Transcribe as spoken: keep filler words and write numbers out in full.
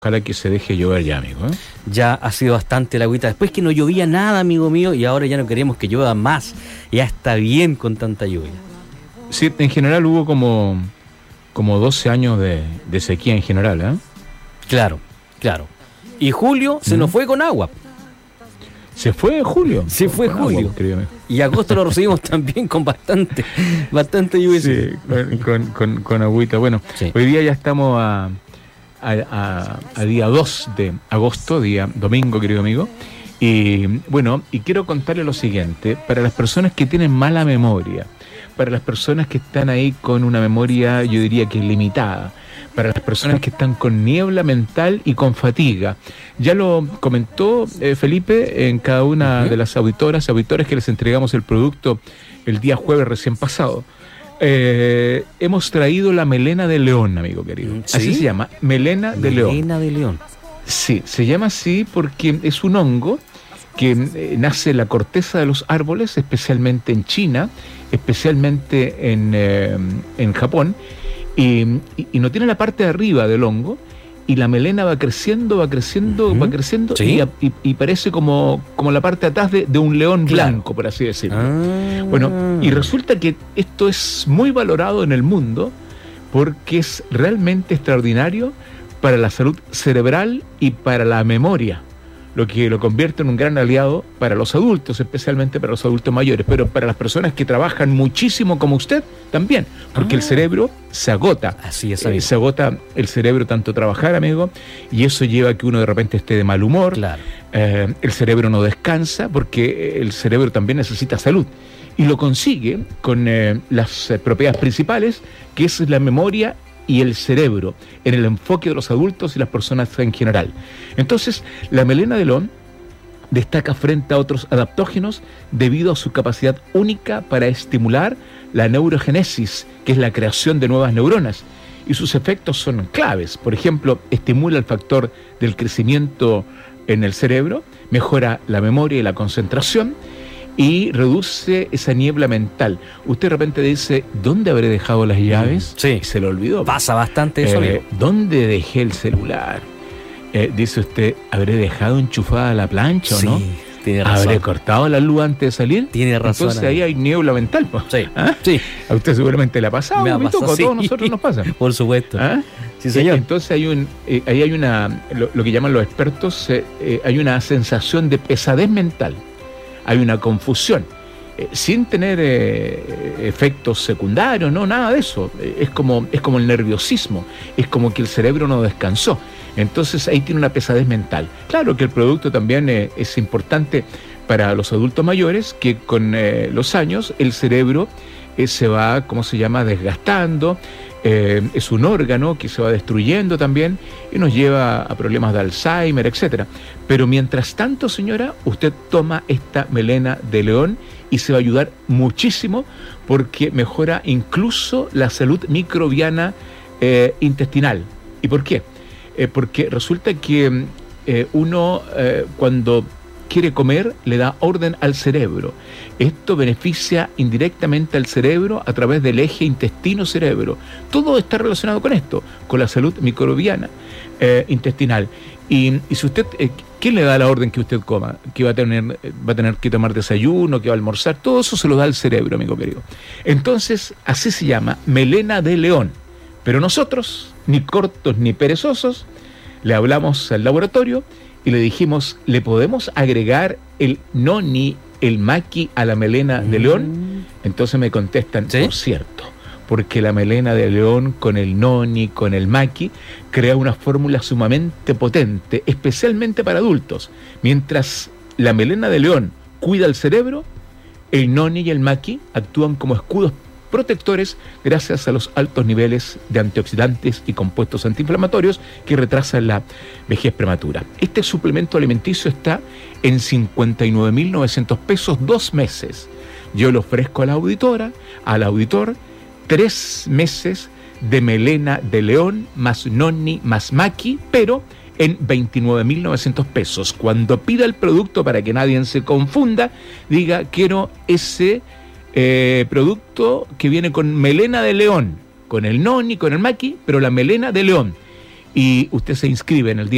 Ojalá que se deje llover ya, amigo, ¿eh? Ya ha sido bastante la agüita. Después que no llovía nada, amigo mío, y ahora ya no queremos que llueva más. Ya está bien con tanta lluvia. Sí, en general hubo como, como doce años de, de sequía en general, ¿eh? Claro, claro. Y julio se ¿Mm? nos fue con agua. ¿Se fue julio? Se fue con julio. Agua, querido amigo. Y agosto lo recibimos también con bastante, bastante lluvia. Sí, con, con, con, con agüita. Bueno, Sí. Hoy día ya estamos a, a, a, a día dos de agosto, día domingo, querido amigo. Y bueno, y quiero contarle lo siguiente, para las personas que tienen mala memoria, para las personas que están ahí con una memoria, yo diría que limitada, para las personas que están con niebla mental y con fatiga. Ya lo comentó eh, Felipe en cada una uh-huh. de las auditoras, auditores que les entregamos el producto el día jueves recién pasado. Eh, hemos traído la melena de león, amigo querido. ¿Sí? Así se llama, melena de león. Melena de león. Sí, se llama así porque es un hongo que eh, nace en la corteza de los árboles, especialmente en China, especialmente en, eh, en Japón, y, y, y no tiene la parte de arriba del hongo, y la melena va creciendo, va creciendo, uh-huh. va creciendo, ¿sí? y, y, y parece como, como la parte de atrás de, de un león claro. blanco, por así decirlo. Ah. Bueno, y resulta que esto es muy valorado en el mundo porque es realmente extraordinario para la salud cerebral y para la memoria, lo que lo convierte en un gran aliado para los adultos, especialmente para los adultos mayores, pero para las personas que trabajan muchísimo como usted también, porque ah. el cerebro se agota. Así es, eh, se agota el cerebro tanto trabajar, amigo, y eso lleva a que uno de repente esté de mal humor. Claro. Eh, el cerebro no descansa porque el cerebro también necesita salud. Y lo consigue con eh, las eh, propiedades principales, que es la memoria y el cerebro, en el enfoque de los adultos y las personas en general. Entonces, la melena de león destaca frente a otros adaptógenos debido a su capacidad única para estimular la neurogénesis, que es la creación de nuevas neuronas, y sus efectos son claves. Por ejemplo, estimula el factor del crecimiento en el cerebro, mejora la memoria y la concentración, y reduce esa niebla mental. Usted de repente dice, ¿dónde habré dejado las llaves? Sí. Y se lo olvidó. Pasa bastante eso, eh, amigo. ¿Dónde dejé el celular? Eh, dice usted, ¿habré dejado enchufada la plancha sí, o no? Tiene razón. ¿Habré cortado la luz antes de salir? Tiene razón. Entonces ahí hay niebla mental. ¿No? Sí. ¿Ah? sí. A usted seguramente le ha pasado. Me ha Me pasado, toca, a todos sí. nosotros nos pasa. Por supuesto. ¿Ah? Sí, señor. Entonces hay un, eh, ahí hay una, lo, lo que llaman los expertos, eh, eh, hay una sensación de pesadez mental. Hay una confusión. Eh, sin tener eh, efectos secundarios, no, nada de eso. Eh, es como, es como el nerviosismo, es como que el cerebro no descansó. Entonces ahí tiene una pesadez mental. Claro que el producto también eh, es importante para los adultos mayores, que con eh, los años el cerebro eh, se va, ¿cómo se llama?, desgastando. Eh, es un órgano que se va destruyendo también y nos lleva a problemas de Alzheimer, etcétera. Pero mientras tanto, señora, usted toma esta melena de león y se va a ayudar muchísimo porque mejora incluso la salud microbiana eh, intestinal. ¿Y por qué? Eh, porque resulta que eh, uno eh, cuando quiere comer le da orden al cerebro. Esto beneficia indirectamente al cerebro a través del eje intestino-cerebro. Todo está relacionado con esto, con la salud microbiana eh, intestinal. Y, y si usted, eh, ¿quién le da la orden que usted coma? Que va a tener, va a tener que tomar desayuno, que va a almorzar, todo eso se lo da el cerebro, amigo querido. Entonces, así se llama, melena de león. Pero nosotros, ni cortos ni perezosos, le hablamos al laboratorio y le dijimos, ¿le podemos agregar el noni, el maqui a la melena de león? Entonces me contestan, ¿sí? Por cierto, porque la melena de león con el noni, con el maqui, crea una fórmula sumamente potente, especialmente para adultos. Mientras la melena de león cuida el cerebro, el noni y el maqui actúan como escudos protectores gracias a los altos niveles de antioxidantes y compuestos antiinflamatorios que retrasan la vejez prematura. Este suplemento alimenticio está en cincuenta y nueve mil novecientos pesos dos meses. Yo le ofrezco a la auditora, al auditor, tres meses de melena de león más noni más maqui, pero en veintinueve mil novecientos pesos. Cuando pida el producto, para que nadie se confunda, diga, quiero ese Eh, producto que viene con melena de león, con el noni, con el maqui, pero la melena de león. Y usted se inscribe en el día